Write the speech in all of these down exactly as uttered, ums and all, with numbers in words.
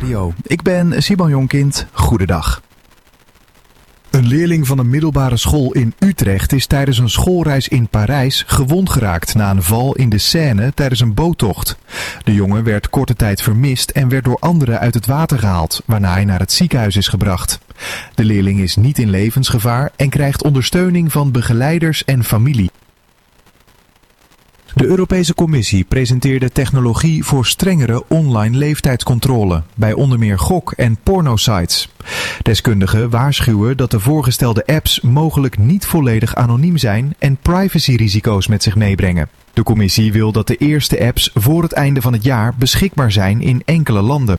Radio. Ik ben Simon Jonkind. Goedendag. Een leerling van een middelbare school in Utrecht is tijdens een schoolreis in Parijs gewond geraakt na een val in de Seine tijdens een boottocht. De jongen werd korte tijd vermist en werd door anderen uit het water gehaald, waarna hij naar het ziekenhuis is gebracht. De leerling is niet in levensgevaar en krijgt ondersteuning van begeleiders en familie. De Europese Commissie presenteerde technologie voor strengere online leeftijdscontrole bij onder meer gok- en pornosites. Deskundigen waarschuwen dat de voorgestelde apps mogelijk niet volledig anoniem zijn en privacyrisico's met zich meebrengen. De commissie wil dat de eerste apps voor het einde van het jaar beschikbaar zijn in enkele landen.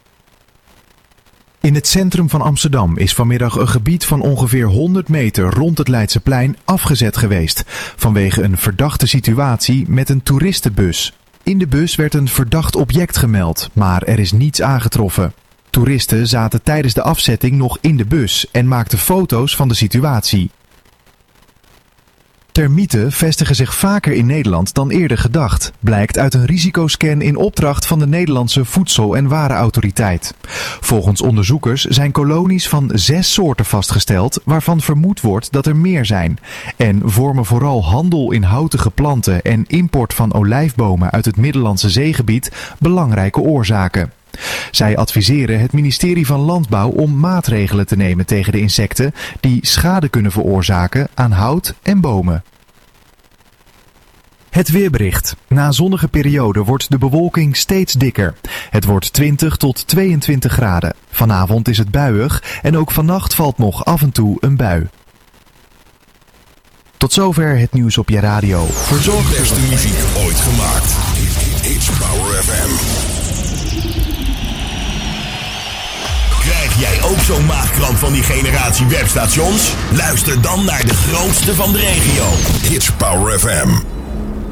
In het centrum van Amsterdam is vanmiddag een gebied van ongeveer honderd meter rond het Leidseplein afgezet geweest vanwege een verdachte situatie met een toeristenbus. In de bus werd een verdacht object gemeld, maar er is niets aangetroffen. Toeristen zaten tijdens de afzetting nog in de bus en maakten foto's van de situatie. Termieten vestigen zich vaker in Nederland dan eerder gedacht, blijkt uit een risicoscan in opdracht van de Nederlandse Voedsel- en Warenautoriteit. Volgens onderzoekers zijn kolonies van zes soorten vastgesteld, waarvan vermoed wordt dat er meer zijn, en vormen vooral handel in houtige planten en import van olijfbomen uit het Middellandse Zeegebied belangrijke oorzaken. Zij adviseren het ministerie van Landbouw om maatregelen te nemen tegen de insecten die schade kunnen veroorzaken aan hout en bomen. Het weerbericht. Na een zonnige periode wordt de bewolking steeds dikker. Het wordt twintig tot tweeëntwintig graden. Vanavond is het buiig en ook vannacht valt nog af en toe een bui. Tot zover het nieuws op je radio. Verzorgd de beste muziek ooit gemaakt. It's Power F M. Krijg jij ook zo'n maagkramp van die generatie webstations? Luister dan naar de grootste van de regio. It's Power F M.